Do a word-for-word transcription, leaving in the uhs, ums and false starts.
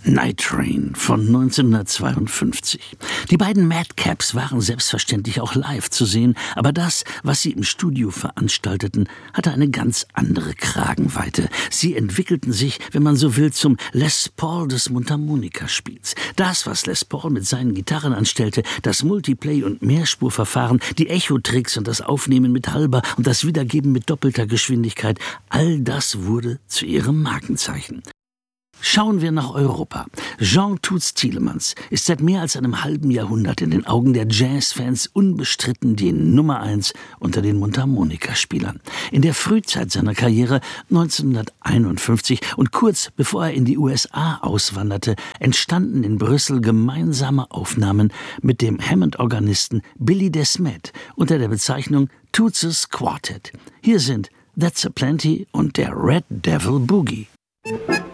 Night Train von neunzehnhundertzweiundfünfzig. Die beiden Madcaps waren selbstverständlich auch live zu sehen, aber das, was sie im Studio veranstalteten, hatte eine ganz andere Kragenweite. Sie entwickelten sich, wenn man so will, zum Les Paul des Mundharmonikaspiels. Das, was Les Paul mit seinen Gitarren anstellte, das Multiplay- und Mehrspurverfahren, die Echo-Tricks und das Aufnehmen mit halber und das Wiedergeben mit doppelter Geschwindigkeit, all das wurde zu ihrem Markenzeichen. Schauen wir nach Europa. Jean Toots Thielemans ist seit mehr als einem halben Jahrhundert in den Augen der Jazzfans unbestritten die Nummer eins unter den Mundharmonikaspielern. In der Frühzeit seiner Karriere, neunzehnhunderteinundfünfzig, und kurz bevor er in die U S A auswanderte, entstanden in Brüssel gemeinsame Aufnahmen mit dem Hammond-Organisten Billy Desmet unter der Bezeichnung Toots' Quartet. Hier sind That's a Plenty und der Red Devil Boogie.